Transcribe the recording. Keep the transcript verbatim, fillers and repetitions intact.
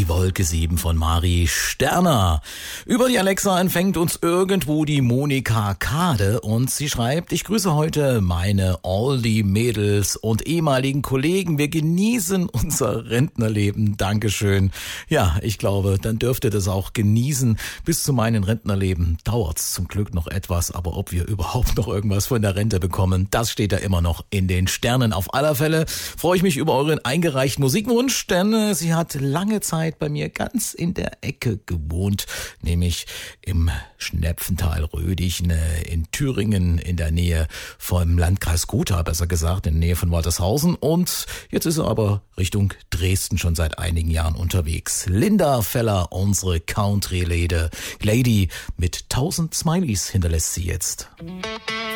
Die Wolke sieben von Mari Sterner. Über die Alexa empfängt uns irgendwo die Monika Kade und sie schreibt: Ich grüße heute meine Aldi-Mädels und ehemaligen Kollegen. Wir genießen unser Rentnerleben. Dankeschön. Ja, ich glaube, dann dürft ihr das auch genießen. Bis zu meinem Rentnerleben dauert's zum Glück noch etwas, aber ob wir überhaupt noch irgendwas von der Rente bekommen, das steht ja immer noch in den Sternen. Auf aller Fälle freue ich mich über euren eingereichten Musikwunsch, denn äh, sie hat lange Zeit bei mir ganz in der Ecke gewohnt, nämlich im Schnepfental Rödichen in Thüringen in der Nähe vom Landkreis Gotha, besser gesagt, in der Nähe von Waltershausen, und jetzt ist er aber Richtung Dresden schon seit einigen Jahren unterwegs. Linda Feller, unsere Country-Lady, Lady mit tausend Smileys hinterlässt sie jetzt.